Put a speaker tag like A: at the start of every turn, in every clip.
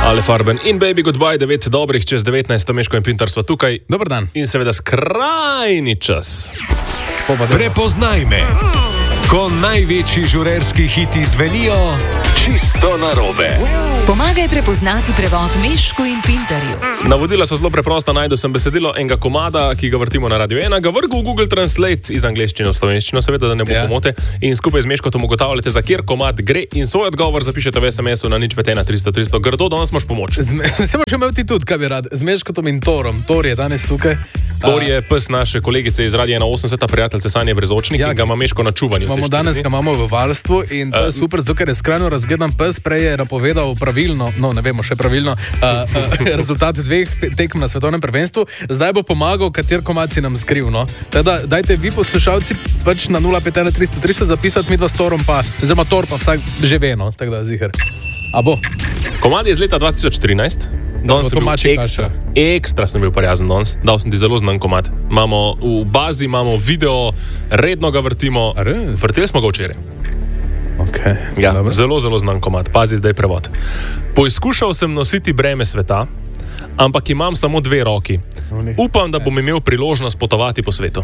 A: Ale Farben in Baby Goodbye, 9 dobrih čez 19, Meško in Pintar sva tukaj.
B: Dobar dan.
A: In seveda skrajni čas.
C: Prepoznaj me, ko največji žurerski hiti zvenijo čisto narobe.
D: Pomagaj prepoznati prevod Meško in Pintarju.
A: Navodila so zelo preprosta, najdu sem besedilo enega komada, ki ga vrtimo na Radio 1, ga vrgu v Google Translate iz angleščine v slovenščino, seveda, da ne bo pomote, in skupaj z Meškotom ugotavljate, za kjer komad gre in svoj odgovor zapišete v SMS-u na 051 300 300. Grdo, danes imaš pomoč.
B: Se boš imel ti tudi, kaj bi rad, z Meškotom in Torom. Tor je danes tukaj.
A: Tor je pes naše kolegice iz Radia 81, prijateljice Sanje Brezočnik, in ga ima Meško na čuvanju.
B: Danes ga imamo v varstvu in to je super, zato ker je skrajno razgledan pes, prej je napovedal pravilno, no ne vemo še pravilno, rezultate 2 tekem na svetovnem prvenstvu, zdaj bo pomagal, kater komad si nam skriv, no. Teda, dajte vi poslušalci pač na 051 300 300 zapisati midva s Torom pa, oziroma Tor pa vsak že ve, no, tako da ziher. A bo?
A: Komad je iz leta 2014. Danes sem bil ekstra sem bil prijazen danes. Dal sem ti zelo znan komad. Imamo v bazi, imamo video, redno ga vrtimo. Vrteli smo ga včeraj.
B: Okay,
A: ja, zelo, zelo znan komad. Pazi zdaj prevod. Poizkušal sem nositi breme sveta, ampak imam samo 2 roki. Upam, da bom imel priložnost potovati po svetu.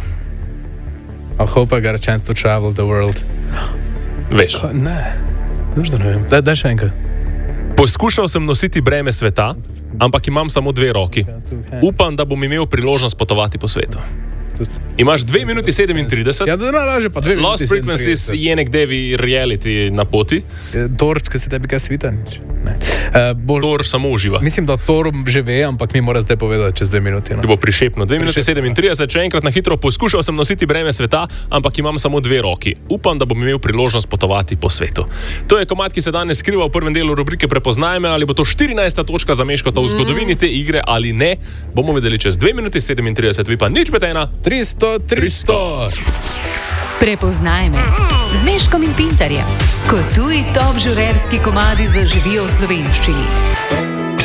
B: I hope I got a chance to travel the world.
A: Veš?
B: Ne, da ne vem. Daj še enkrat.
A: Poskušal sem nositi breme sveta, ampak imam samo 2 roki. Upam, da bom imel priložnost potovati po svetu. Imaš 2 minuti 37.
B: Ja, da nalaže pa 2 minuti 37.
A: Lost Frequencies je nek devi reality na poti.
B: Tor, ki se tebi kaj svita, nič. Ne.
A: Tor samo uživa.
B: Mislim, da Tor že ve, ampak mi mora zdaj povedati čez 2 minuti. No.
A: Ti bo prišepno. 2 minuti 37. Še enkrat na hitro. Poskušal sem nositi breme sveta, ampak imam samo 2 roki. Upam, da bom imel priložnost potovati po svetu. To je komad, ki se danes skriva v prvem delu rubrike Prepoznaj me, ali bo to 14. točka za Meškota v zgodovini te igre ali ne. Bomo videli čez 2 minuti 37. Vi pa nič petena.
B: 300.
D: Prepoznaj me z Meškom in Pintarjem, ko tuji top žurerski komadi zaživijo v slovenščini.